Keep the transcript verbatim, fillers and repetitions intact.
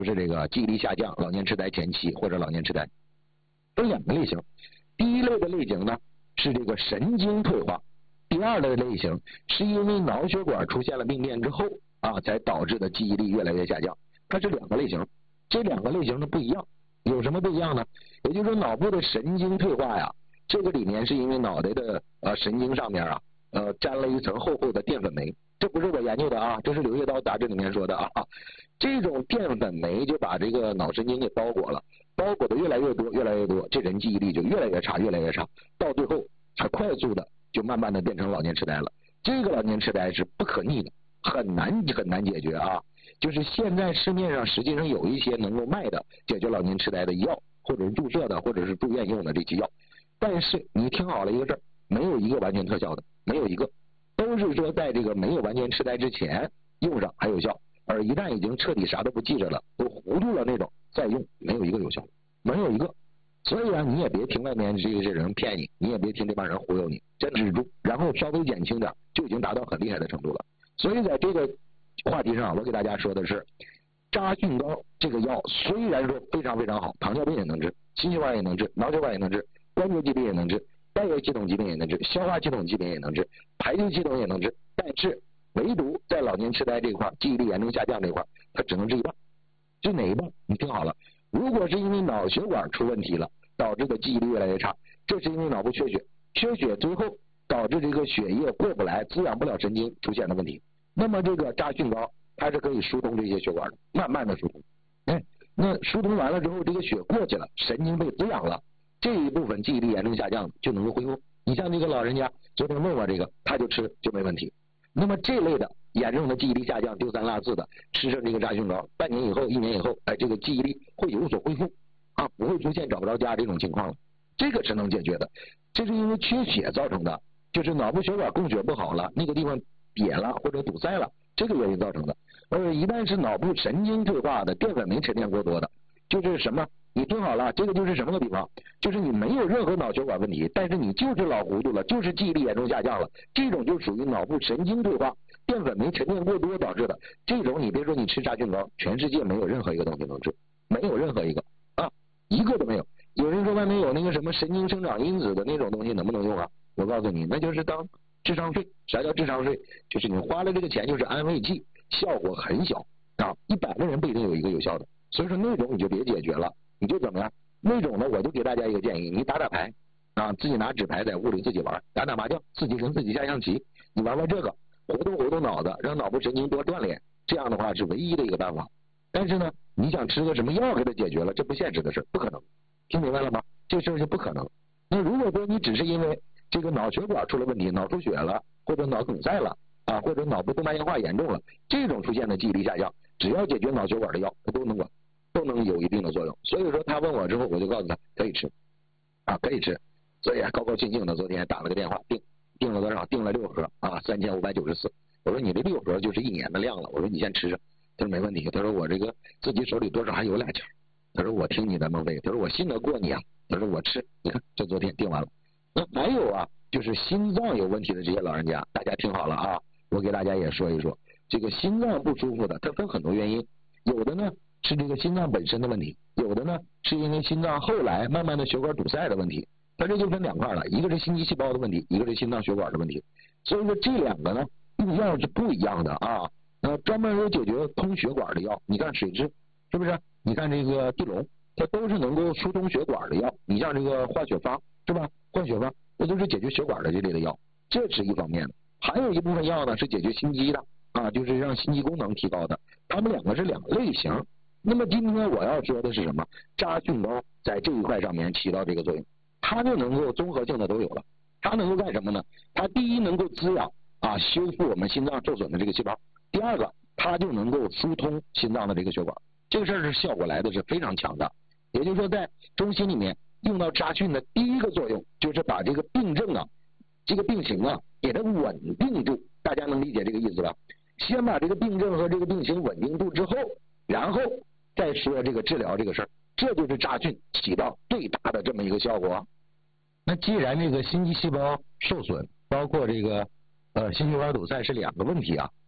就是这个记忆力下降、老年痴呆前期或者老年痴呆，分两个类型。第一类的类型呢是这个神经退化，第二类的类型是因为脑血管出现了病变之后啊，才导致的记忆力越来越下降。它是两个类型，这两个类型的不一样，有什么不一样呢？也就是说脑部的神经退化呀，这个里面是因为脑袋的呃神经上面啊呃沾了一层厚厚的淀粉酶，这不是我研究的啊，这是刘烨刀杂志里面说的啊。这种淀粉酶就把这个脑神经给包裹了，包裹的越来越多越来越多，这人记忆力就越来越差越来越差，到最后还快速的就慢慢的变成老年痴呆了。这个老年痴呆是不可逆的，很难很难解决啊。就是现在市面上实际上有一些能够卖的解决老年痴呆的药，或者是注射的或者是住院用的这些药，但是你听好了一个事儿，没有一个完全特效的，没有一个，都是说在这个没有完全痴呆之前用上还有效，而一旦已经彻底啥都不记着了，都糊涂了那种再用，没有一个有效，没有一个。所以啊，你也别听外面这些人骗你，你也别听这帮人忽悠你，真止住，然后稍微减轻点，就已经达到很厉害的程度了。所以在这个话题上，我给大家说的是，扎菌膏这个药虽然说非常非常好，糖尿病也能治，心血管也能治，脑血管也能治，关节疾病也能治，代谢系统疾病也能治，消化系统疾病也能治，排泄系统也能治，但是唯独在老年痴呆这块，记忆力严重下降这块，它只能治一半。治哪一半？你听好了，如果是因为脑血管出问题了，导致的记忆力越来越差，这是因为脑部缺血，缺血最后导致这个血液过不来，滋养不了神经出现的问题。那么这个扎菌膏它是可以疏通这些血管的，慢慢的疏通。哎，那疏通完了之后，这个血过去了，神经被滋养了，这一部分记忆力严重下降就能够恢复。你像这个老人家昨天问我这个，他就吃就没问题。那么这类的严重的记忆力下降、丢三落四的，吃上这个扎菌膏，半年以后、一年以后，哎，这个记忆力会有所恢复啊，不会出现找不着家这种情况了。这个是能解决的，这是因为缺血造成的，就是脑部血管供血不好了，那个地方瘪了或者堵塞了，这个原因造成的。而一旦是脑部神经退化的，淀粉酶沉淀过多的，就是什么？你听好了，这个就是什么个比方？就是你没有任何脑血管问题，但是你就是老糊涂了，就是记忆力严重下降了，这种就属于脑部神经退化，淀粉酶沉淀过多导致的。这种你别说你吃扎菌膏，全世界没有任何一个东西能治，没有任何一个啊，一个都没有。有人说外面有那个什么神经生长因子的那种东西能不能用啊？我告诉你，那就是当智商税。啥叫智商税？就是你花了这个钱就是安慰剂，效果很小啊，一百个人不一定有一个有效的。所以说那种你就别解决了，你就怎么样？那种呢，我就给大家一个建议，你打打牌啊，自己拿纸牌在屋里自己玩，打打麻将，自己跟自己下象棋，你玩玩这个，活动活动脑子，让脑部神经多锻炼，这样的话是唯一的一个办法。但是呢，你想吃个什么药给它解决了，这不现实的事，不可能。听明白了吗？这事儿是不可能。那如果说你只是因为这个脑血管出了问题，脑出血了，或者脑梗塞了啊，或者脑部动脉硬化严重了，这种出现的记忆力下降，只要解决脑血管的药，它都能管，都能有一定的作用。所以说他问我之后，我就告诉他可以吃啊，可以吃。所以还高高兴兴的昨天打了个电话，订订了多少？订了六盒啊，三千五百九十四。我说你这六盒就是一年的量了，我说你先吃着。他说没问题，他说我这个自己手里多少还有俩钱。他说我听你的孟非，他说我信得过你啊，他说我吃，你看这昨天订完了。那还有啊，就是心脏有问题的这些老人家，大家听好了啊，我给大家也说一说，这个心脏不舒服的，它分很多原因，有的呢是这个心脏本身的问题，有的呢是因为心脏后来慢慢的血管堵塞的问题，它这就分两块了，一个是心肌细胞的问题，一个是心脏血管的问题。所以说这两个呢用药是不一样的啊。那专门有解决通血管的药，你看水蛭是不是？你看这个地龙，它都是能够疏通血管的药。你像这个化血方是吧？换血方那都是解决血管的这类的药，这是一方面的。还有一部分药呢是解决心肌的啊，就是让心肌功能提高的。它们两个是两类型。那么今天我要说的是什么？扎菌膏在这一块上面起到这个作用，它就能够综合性的都有了。它能够干什么呢？它第一能够滋养啊，修复我们心脏受损的这个细胞。第二个，它就能够疏通心脏的这个血管，这个事儿是效果来的是非常强的。也就是说，在中心里面用到扎菌的第一个作用，就是把这个病症啊、这个病情啊，给它稳定住。大家能理解这个意思吧？先把这个病症和这个病情稳定住之后，然后再说这个治疗这个事儿，这就是扎菌起到最大的这么一个效果。那既然这个心肌细胞受损，包括这个呃心血管堵塞是两个问题啊。